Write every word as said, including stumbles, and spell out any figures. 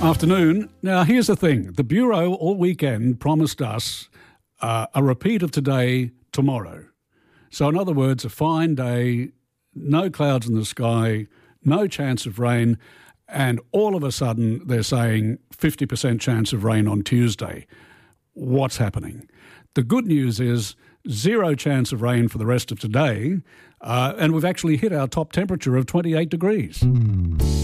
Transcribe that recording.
Afternoon. Now, here's the thing. The Bureau all weekend promised us uh, a repeat of today tomorrow. So, in other words, a fine day, no clouds in the sky, no chance of rain, and all of a sudden they're saying fifty percent chance of rain on Tuesday. What's happening? The good news is zero chance of rain for the rest of today, uh, and we've actually hit our top temperature of twenty-eight degrees.